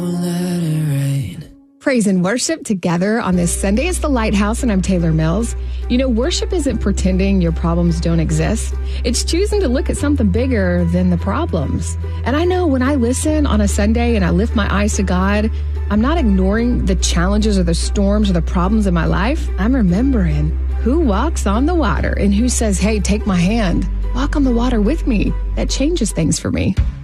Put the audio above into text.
Let it rain. Praise and worship together on this Sunday. It's the Lighthouse, and I'm Taylor Mills. You know, worship isn't pretending your problems don't exist. It's choosing to look at something bigger than the problems. And I know when I listen on a Sunday and I lift my eyes to God, I'm not ignoring the challenges or the storms or the problems in my life. I'm remembering who walks on the water and who says, hey, take my hand, walk on the water with me. That changes things for me.